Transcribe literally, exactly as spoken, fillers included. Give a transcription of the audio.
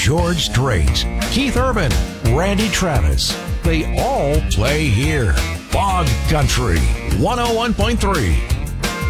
George Strait, Keith Urban, Randy Travis. They all play here. Fog Country one oh one point three.